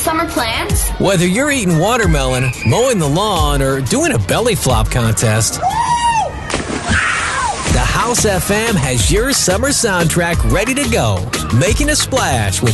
summer plans? Whether you're eating watermelon, mowing the lawn, or doing a belly flop contest, the House FM has your summer soundtrack ready to go. Making a splash with